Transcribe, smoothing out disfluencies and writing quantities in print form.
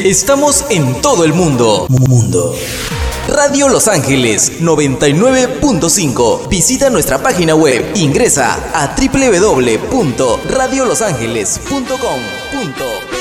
Estamos en todo el mundo. Radio Los Ángeles 99.5. Visita nuestra página web. Ingresa a www.radiolosangeles.com.p